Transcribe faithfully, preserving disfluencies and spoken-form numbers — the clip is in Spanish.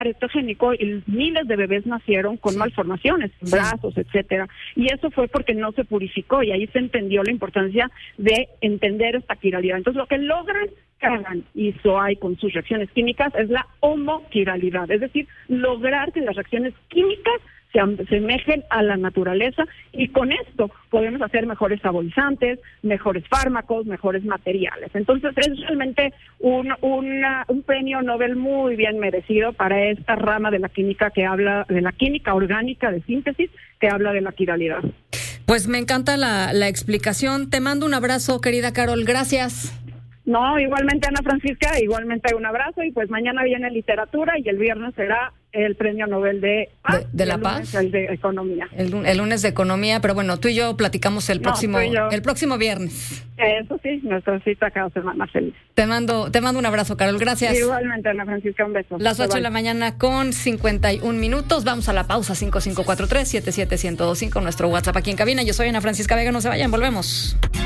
teratogénico y miles de bebés nacieron con malformaciones, Sí. brazos, etcétera. Y eso fue porque no se purificó y ahí se entendió la importancia de entender esta quiralidad. Entonces, lo que logran Kagan y Soay con sus reacciones químicas es la homoquiralidad, es decir, lograr que las reacciones químicas se asemejen a la naturaleza y con esto podemos hacer mejores saborizantes, mejores fármacos, mejores materiales. Entonces es realmente un, una, un premio Nobel muy bien merecido para esta rama de la química que habla, de la química orgánica de síntesis, que habla de la quiralidad. Pues me encanta la, la explicación. Te mando un abrazo, querida Carol. Gracias. No, igualmente Ana Francisca, igualmente un abrazo y pues mañana viene literatura y el viernes será el premio Nobel de Paz. ¿De, de la el Paz? lunes el de Economía. El, el lunes de Economía, pero bueno, tú y yo platicamos el No, próximo tú y yo. el próximo viernes. Eso sí, nuestra cita cada semana feliz. Te mando te mando un abrazo, Carol. Gracias. Igualmente Ana Francisca, un beso. Las ocho Bye, de la bye. mañana con cincuenta y un minutos. Vamos a la pausa. Cinco cinco cuatro tres siete siete uno cero dos cinco, nuestro WhatsApp aquí en cabina. Yo soy Ana Francisca Vega, no se vayan, volvemos.